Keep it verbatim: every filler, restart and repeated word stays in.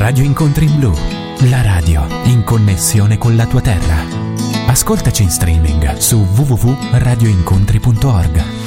Radio Incontri in Blu, la radio in connessione con la tua terra. Ascoltaci in streaming su w w w punto radio incontri punto org.